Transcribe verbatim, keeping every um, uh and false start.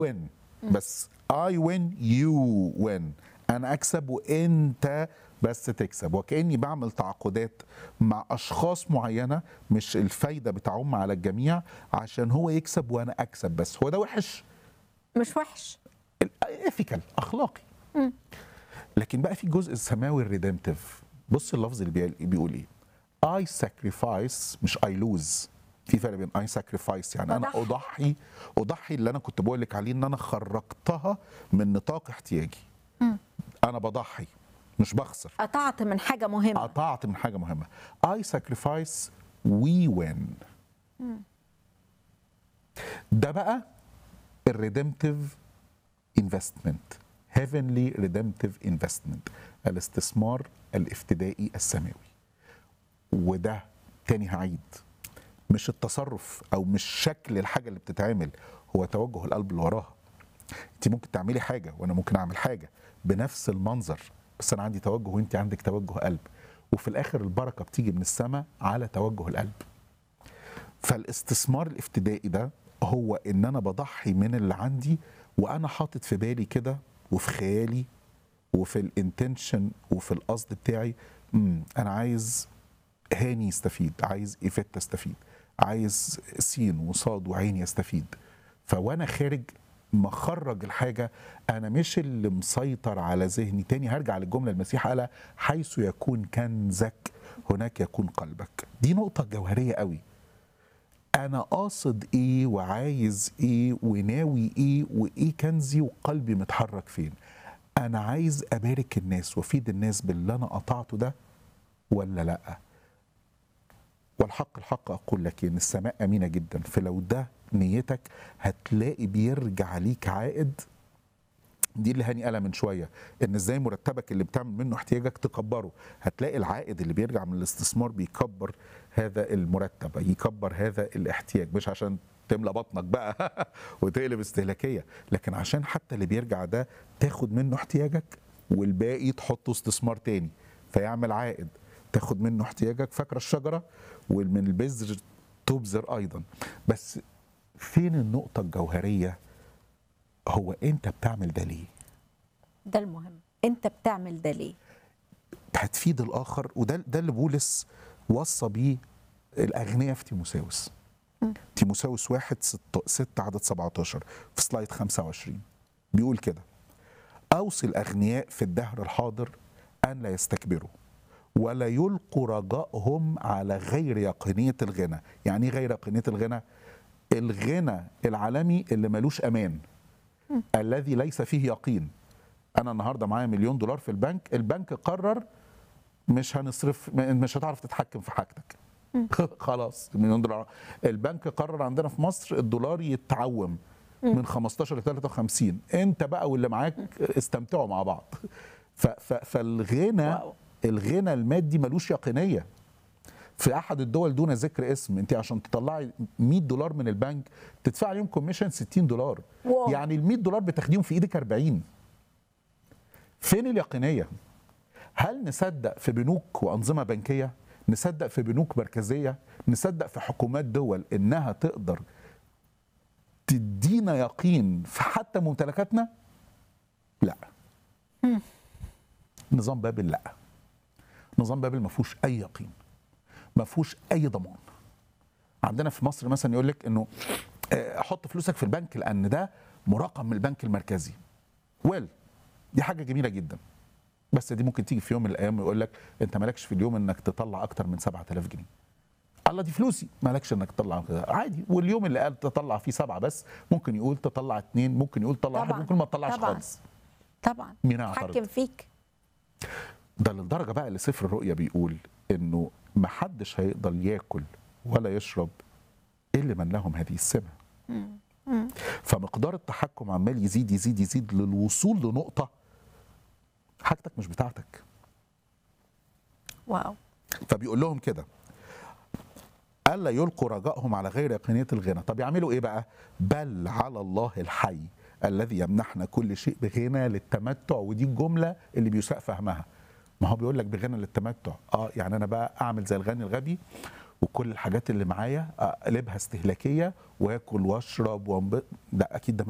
win بس I win you win. انا اكسب وانت بس تكسب، وكاني بعمل تعاقدات مع اشخاص معينه مش الفايده بتعم على الجميع عشان هو يكسب وانا اكسب بس. هو ده وحش؟ مش وحش. ايثيكال، اخلاقي. مم. لكن بقى في جزء السماوي الريدمتيف. بص اللفظ اللي بي- بيقول ايه؟ I sacrifice مش I lose. في فرق بين I sacrifice يعني انا بضحي. اضحي اضحي اللي انا كنت بقول لك عليه ان انا خرجتها من نطاق احتياجي. مم. انا بضحي مش بخسر، قطعت من حاجة مهمة. قطعت من حاجه مهمه. I sacrifice we win. ده بقى الريدمتيف انفستمنت، heavenly redemptive investment، الاستثمار الافتدائي السماوي. وده تاني هعيد، مش التصرف او مش شكل الحاجه اللي بتتعمل، هو توجه القلب اللي وراها. انت ممكن تعملي حاجه وانا ممكن اعمل حاجه بنفس المنظر، بس انا عندي توجه وانت عندك توجه قلب، وفي الاخر البركه بتيجي من السماء على توجه القلب. فالاستثمار الافتدائي ده هو ان انا بضحي من اللي عندي وانا حاطط في بالي كده وفي خيالي وفي الانتنشن وفي القصد بتاعي، امم انا عايز هاني يستفيد، عايز ايفيت تستفيد، عايز سين وصاد وعين يستفيد. فوانا خارج مخرج الحاجه، انا مش اللي مسيطر على ذهني. تاني هرجع للجمله المسيح قالها: حيث يكون كنزك هناك يكون قلبك. دي نقطه جوهريه قوي. انا قاصد ايه وعايز ايه وناوي ايه وايه كنزي وقلبي متحرك فين. انا عايز ابارك الناس وافيد الناس باللي انا قطعته ده ولا لا؟ والحق الحق اقول لك ان السماء امينه جدا، فلو ده نيتك هتلاقي بيرجع ليك عائد. دي اللي هاني قالها من شويه، ان ازاي مرتبك اللي بتعمل منه احتياجك تكبره. هتلاقي العائد اللي بيرجع من الاستثمار بيكبر هذا المرتب، يكبر هذا الاحتياج، مش عشان تملى بطنك بقى وتقلب استهلاكيه، لكن عشان حتى اللي بيرجع ده تاخد منه احتياجك والباقي تحطه استثمار تاني فيعمل عائد. تاخد منه احتياجك، فاكره الشجره، ومن البذر تبذر ايضا. بس فين النقطه الجوهريه؟ هو انت بتعمل ده ليه؟ ده المهم، انت بتعمل ده ليه؟ هتفيد الاخر. وده ده اللي بولس وصى بيه الاغنياء في تيموثاوس. تيموثاوس واحد ست, ست عدد سبعتاشر في سلايد خمسة وعشرين بيقول كده: اوصي الاغنياء في الدهر الحاضر ان لا يستكبروا ولا يلقوا رجائهم على غير يقينيه الغنى. يعني ايه غير يقينيه الغنى؟ الغنى العالمي اللي ملوش امان، الذي ليس فيه يقين. انا النهارده معايا مليون دولار في البنك، البنك قرر مش هنصرف، مش هتعرف تتحكم في حاجتك خلاص المليون دولار. البنك قرر عندنا في مصر الدولار يتعوم من خمستاشر ل تلاتة وخمسين، انت بقى واللي معاك استمتعوا مع بعض. ف- ف- فالغنى واو. الغنى المادي ملوش يقينيه. في احد الدول دون ذكر اسم، انت عشان تطلعي مية دولار من البنك تدفع عليهم كوميشن ستين دولار. واو. يعني ال مية دولار بتاخديهم في ايدك أربعين. فين اليقينيه؟ هل نصدق في بنوك وانظمه بنكيه؟ نصدق في بنوك مركزيه؟ نصدق في حكومات دول انها تقدر تدينا يقين في حتى ممتلكاتنا؟ لا. نظام بابل لا. نظام بابل ما فيهوش اي يقين، ما فيهوش اي ضمان. عندنا في مصر مثلا يقول لك انه آه، حط فلوسك في البنك لان ده مراقب من البنك المركزي. ويل دي حاجه جميله جدا، بس دي ممكن تيجي في يوم من الايام ويقول لك انت مالكش في اليوم انك تطلع اكتر من سبعة آلاف جنيه. الله دي فلوسي، مالكش انك تطلع كده عادي. واليوم اللي قال تطلع فيه سبعه بس ممكن يقول تطلع اثنين، ممكن يقول تطلع واحد، طبعا ممكن ما تطلعش طبعا خالص. طبعا مين هيعترض؟ حكم فيك. ده للدرجه بقى اللي سفر الرؤيا بيقول انه ما حدش هيقدر ياكل ولا يشرب الا من لهم هذه السمه. فمقدار التحكم عمال يزيد يزيد يزيد للوصول لنقطه حاجتك مش بتاعتك. واو. فبيقول لهم كده: الا يلقوا رجائهم على غير يقينيه الغنى. طب يعملوا ايه بقى؟ بل على الله الحي الذي يمنحنا كل شيء بغنى للتمتع. ودي الجمله اللي بيساء فهمها. ما هو بيقول لك بغنى للتمتع، اه يعني انا بقى اعمل زي الغني الغبي وكل الحاجات اللي معايا اقلبها استهلاكيه واكل واشرب وانبط. ده اكيد ده